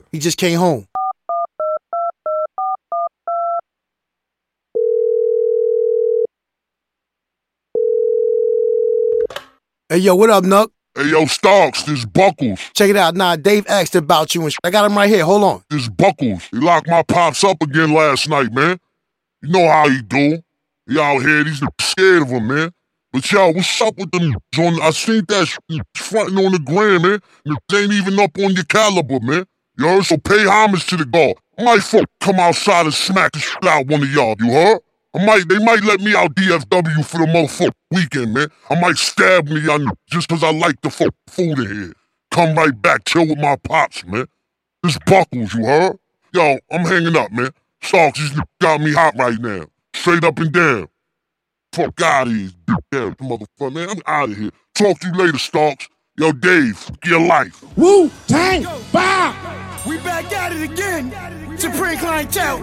He just came home. Hey, yo, what up, Nuck? Hey, yo, Starks, this Buckles. Check it out. Nah, Dave asked about you and I got him right here. Hold on. This Buckles. He locked my pops up again last night, man. You know how he do. He out here, these scared of him, man. But yo, what's up with them? I seen that fronting on the gram, man. They ain't even up on your caliber, man. You heard? So pay homage to the guard. I might come outside and smack the shit out one of y'all, you heard? They might let me out DFW for the motherfucking weekend, man. I might stab me just cause I like the food in here. Come right back, chill with my pops, man. This Buckles, you heard? Yo, I'm hanging up, man. Starks, these got me hot right now. Straight up and down. Fuck out of here, damn motherfucker, man. I'm out of here. Talk to you later, Starks. Yo, Dave, your life. Wu-Tang, Yo, Bow. we back at it again. Supreme Clientele.